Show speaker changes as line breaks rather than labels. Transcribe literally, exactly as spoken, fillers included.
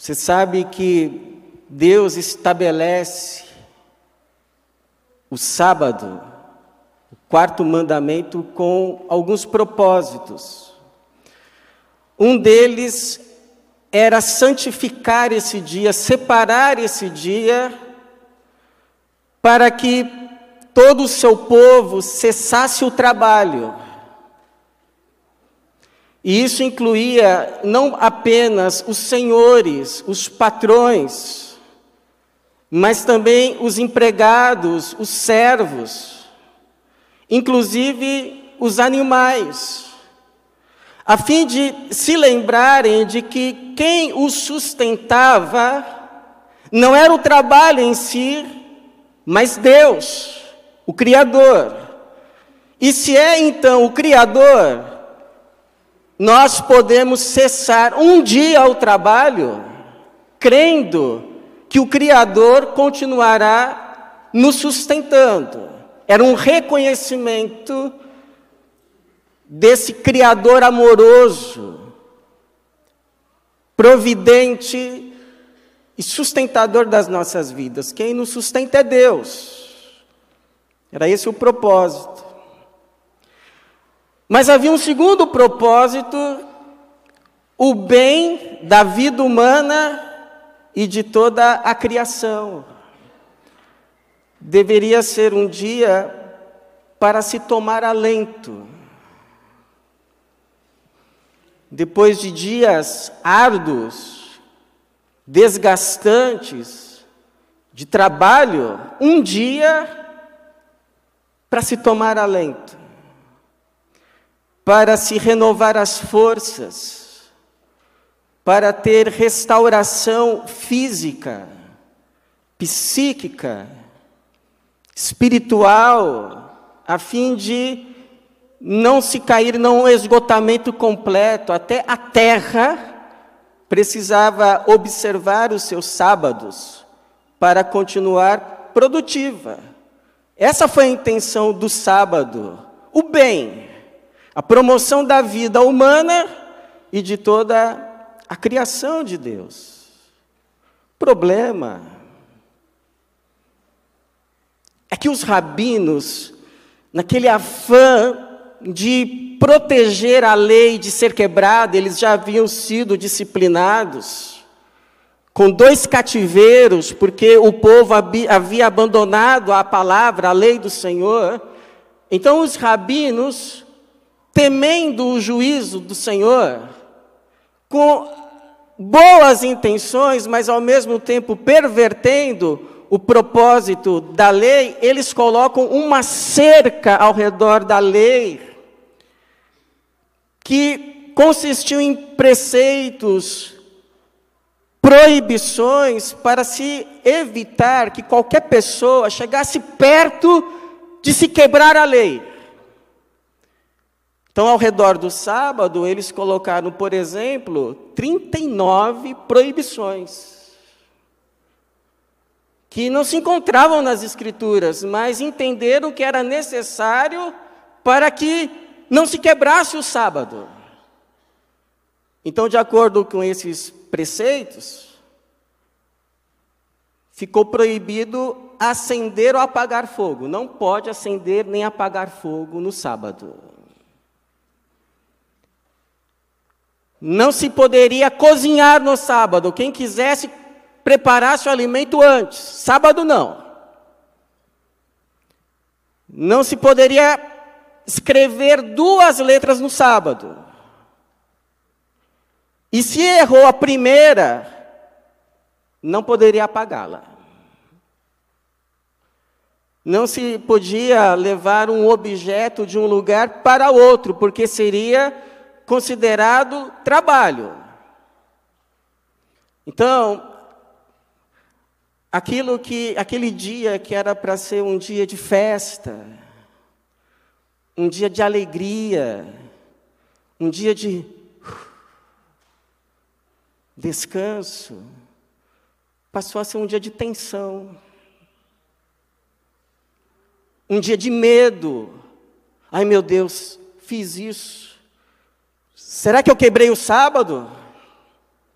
Você sabe que Deus estabelece o sábado, o quarto mandamento, com alguns propósitos. Um deles era santificar esse dia, separar esse dia, para que todo o seu povo cessasse o trabalho. E isso incluía não apenas os senhores, os patrões, mas também os empregados, os servos, inclusive os animais, a fim de se lembrarem de que quem os sustentava não era o trabalho em si, mas Deus, o Criador. E se é então o Criador, nós podemos cessar um dia o trabalho, crendo que o Criador continuará nos sustentando. Era um reconhecimento desse Criador amoroso, providente e sustentador das nossas vidas. Quem nos sustenta é Deus. Era esse o propósito. Mas havia um segundo propósito, o bem da vida humana e de toda a criação. Deveria ser um dia para se tomar alento. Depois de dias árduos, desgastantes, de trabalho, um dia para se tomar alento, para se renovar as forças, para ter restauração física, psíquica, espiritual, a fim de não se cair num esgotamento completo. Até a terra precisava observar os seus sábados para continuar produtiva. Essa foi a intenção do sábado, o bem, a promoção da vida humana e de toda a criação de Deus. Problema é que os rabinos, naquele afã de proteger a lei de ser quebrada, eles já haviam sido disciplinados com dois cativeiros, porque o povo havia abandonado a palavra, a lei do Senhor. Então os rabinos, temendo o juízo do Senhor, com boas intenções, mas ao mesmo tempo pervertendo o propósito da lei, eles colocam uma cerca ao redor da lei, que consistiu em preceitos, proibições, para se evitar que qualquer pessoa chegasse perto de se quebrar a lei. Então, ao redor do sábado, eles colocaram, por exemplo, trinta e nove proibições, que não se encontravam nas Escrituras, mas entenderam que era necessário para que não se quebrasse o sábado. Então, de acordo com esses preceitos, ficou proibido acender ou apagar fogo. Não pode acender nem apagar fogo no sábado. Não se poderia cozinhar no sábado. Quem quisesse preparasse o alimento antes. Sábado não. Não se poderia escrever duas letras no sábado. E se errou a primeira, não poderia apagá-la. Não se podia levar um objeto de um lugar para outro, porque seria considerado trabalho. Então, aquilo que, aquele dia que era para ser um dia de festa, um dia de alegria, um dia de descanso, passou a ser um dia de tensão, um dia de medo. Ai, meu Deus, fiz isso. Será que eu quebrei o sábado?